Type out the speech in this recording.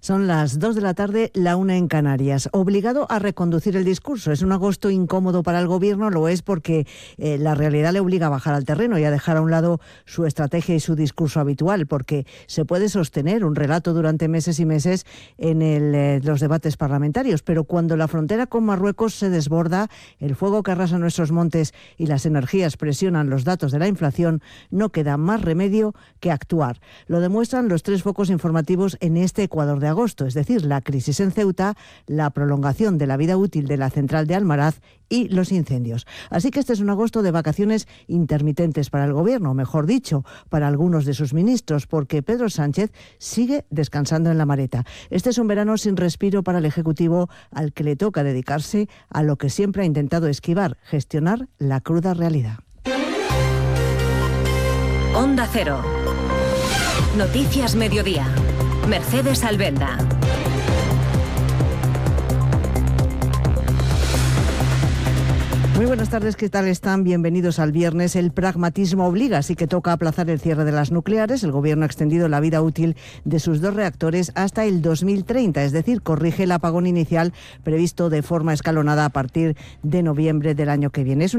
Son las 2 de la tarde, la 1 en Canarias. Obligado a reconducir el discurso. Es un agosto incómodo para el Gobierno, lo es porque la realidad le obliga a bajar al terreno y a dejar a un lado su estrategia y su discurso habitual, porque se puede sostener un relato durante meses y meses en los debates parlamentarios, pero cuando la frontera con Marruecos se desborda, el fuego que arrasa nuestros montes y las energías presionan los datos de la inflación, no queda más remedio que actuar. Lo demuestran los 3 focos informativos en este Ecuador de agosto, es decir, la crisis en Ceuta, la prolongación de la vida útil de la central de Almaraz y los incendios. Así que este es un agosto de vacaciones intermitentes para el Gobierno, mejor dicho, para algunos de sus ministros, porque Pedro Sánchez sigue descansando en la maleta. Este es un verano sin respiro para el Ejecutivo, al que le toca dedicarse a lo que siempre ha intentado esquivar, gestionar la cruda realidad. Onda Cero. Noticias Mediodía. Mercedes Albenda. Muy buenas tardes, ¿qué tal están? Bienvenidos al viernes. El pragmatismo obliga, así que toca aplazar el cierre de las nucleares. El Gobierno ha extendido la vida útil de sus 2 reactores hasta el 2030, es decir, corrige el apagón inicial previsto de forma escalonada a partir de noviembre del año que viene.